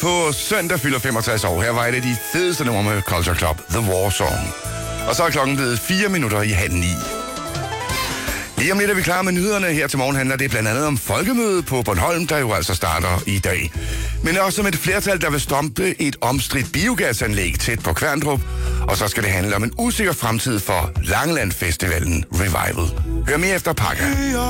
på søndag fylder 65 år. Her var et af de fedeste numre med Culture Club, The War Song. Og så er klokken blevet 8:04. Lige om lidt er vi klar med nyhederne. Her til morgen handler det blandt andet om folkemødet på Bornholm, der jo altså starter i dag. Men også om et flertal, der vil stompe et omstridt biogasanlæg tæt på Kværndrup. Og så skal det handle om en usikker fremtid for Langeland Festivalen Revival. Hør mere efter pakker.